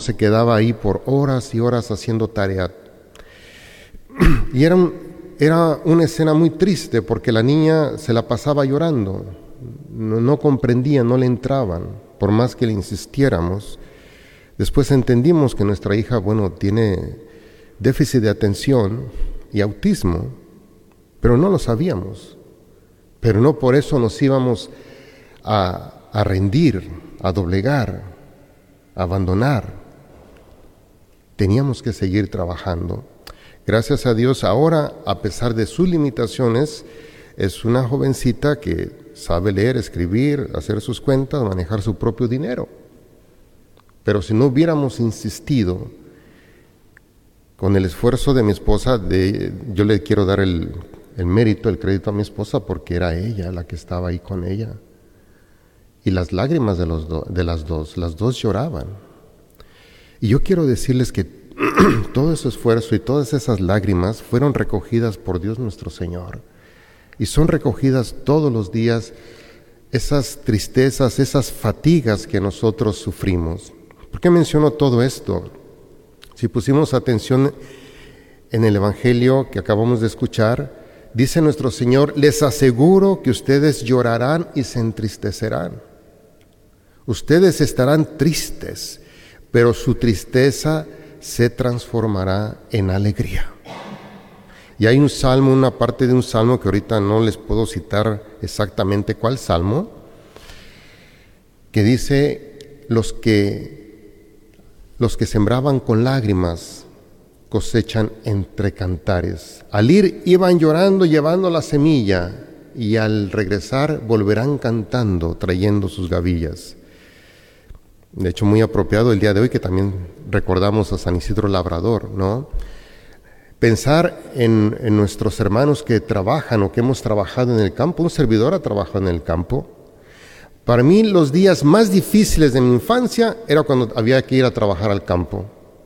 se quedaba ahí por horas y horas haciendo tarea. Y era una escena muy triste porque la niña se la pasaba llorando. No comprendía, no le entraban, por más que le insistiéramos. Después entendimos que nuestra hija, tiene déficit de atención y autismo, pero no lo sabíamos. Pero no por eso nos íbamos a rendir, a doblegar, a abandonar. Teníamos que seguir trabajando. Gracias a Dios, ahora, a pesar de sus limitaciones, es una jovencita que sabe leer, escribir, hacer sus cuentas, manejar su propio dinero. Pero si no hubiéramos insistido, con el esfuerzo de mi esposa, yo le quiero dar el mérito, el crédito a mi esposa, porque era ella la que estaba ahí con ella. Y las lágrimas de las dos lloraban. Y yo quiero decirles que todo ese esfuerzo y todas esas lágrimas fueron recogidas por Dios nuestro Señor. Y son recogidas todos los días esas tristezas, esas fatigas que nosotros sufrimos. ¿Por qué menciono todo esto? Si pusimos atención en el Evangelio que acabamos de escuchar, dice nuestro Señor: les aseguro que ustedes llorarán y se entristecerán. Ustedes estarán tristes, pero su tristeza se transformará en alegría. Y hay un salmo, una parte de un salmo que ahorita no les puedo citar exactamente cuál salmo, que dice: los que sembraban con lágrimas cosechan entre cantares. Al ir iban llorando llevando la semilla, y al regresar volverán cantando trayendo sus gavillas. De hecho, muy apropiado el día de hoy que también recordamos a San Isidro Labrador, ¿no? Pensar en nuestros hermanos que trabajan o que hemos trabajado en el campo. Un servidor ha trabajado en el campo. Para mí los días más difíciles de mi infancia era cuando había que ir a trabajar al campo.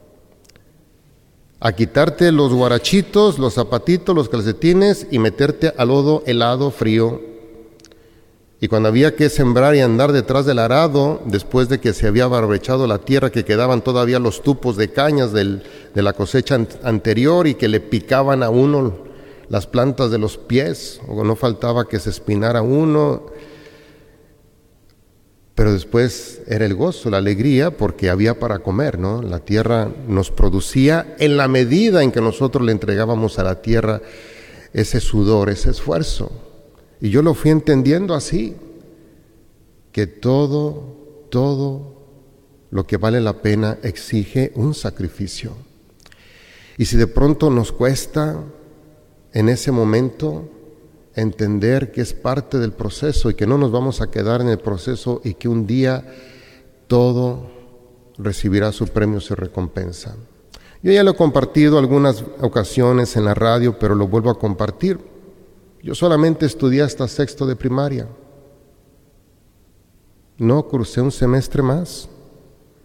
A quitarte los guarachitos, los zapatitos, los calcetines y meterte al lodo helado, frío. Y cuando había que sembrar y andar detrás del arado, después de que se había barbechado la tierra, que quedaban todavía los tupos de cañas de la cosecha anterior y que le picaban a uno las plantas de los pies, o no faltaba que se espinara uno. Pero después era el gozo, la alegría, porque había para comer, ¿no? La tierra nos producía en la medida en que nosotros le entregábamos a la tierra ese sudor, ese esfuerzo. Y yo lo fui entendiendo así, que todo lo que vale la pena exige un sacrificio. Y si de pronto nos cuesta en ese momento entender que es parte del proceso y que no nos vamos a quedar en el proceso y que un día todo recibirá su premio, su recompensa. Yo ya lo he compartido algunas ocasiones en la radio, pero lo vuelvo a compartir. Yo solamente estudié hasta sexto de primaria. No crucé un semestre más.